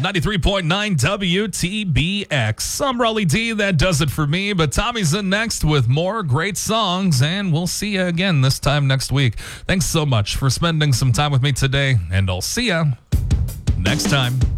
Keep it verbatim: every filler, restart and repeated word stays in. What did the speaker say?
ninety-three point nine W T B X. I'm Raleigh D. That does it for me, but Tommy's in next with more great songs, and we'll see you again this time next week. Thanks so much for spending some time with me today, and I'll see you next time.